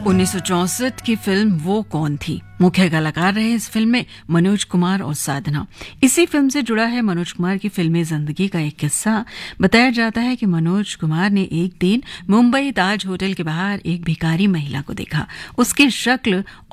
1964 की फिल्म वो कौन थी। मुख्य कलाकार रहे इस फिल्म में मनोज कुमार और साधना। इसी फिल्म से जुड़ा है मनोज कुमार की फिल्मी जिंदगी का एक किस्सा। बताया जाता है कि मनोज कुमार ने एक दिन मुंबई ताज होटल के बाहर एक भिखारी महिला को देखा। उसकी शक्ल